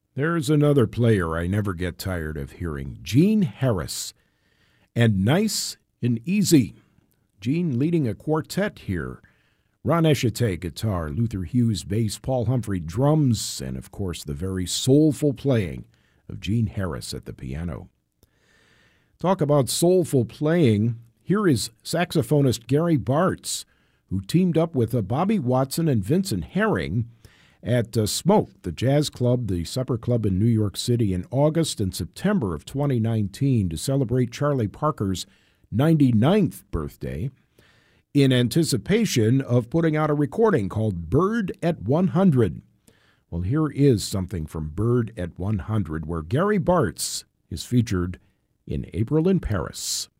There's another player I never get tired of hearing, Gene Harris. And Nice and Easy. Gene leading a quartet here. Ron Eshete, guitar, Luther Hughes, bass, Paul Humphrey, drums, and of course the very soulful playing of Gene Harris at the piano. Talk about soulful playing. Here is saxophonist Gary Bartz, who teamed up with Bobby Watson and Vincent Herring at Smoke, the jazz club, the supper club in New York City in August and September of 2019 to celebrate Charlie Parker's 99th birthday in anticipation of putting out a recording called Bird at 100. Well, here is something from Bird at 100 where Gary Bartz is featured in April in Paris.